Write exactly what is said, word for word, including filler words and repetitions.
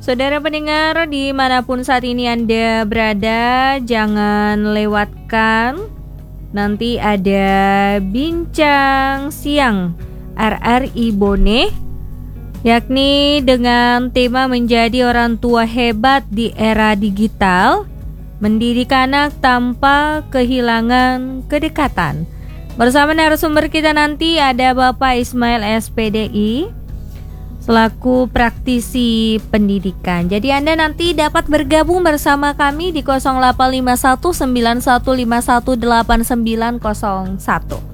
Saudara pendengar, dimanapun saat ini Anda berada, jangan lewatkan. Nanti ada Bincang Siang R R I Bone, yakni dengan tema menjadi orang tua hebat di era digital, mendidik anak tanpa kehilangan kedekatan. Bersama narasumber kita nanti ada Bapak Ismail S P D I selaku praktisi pendidikan. Jadi Anda nanti dapat bergabung bersama kami di nol delapan lima satu sembilan satu lima satu delapan sembilan nol satu.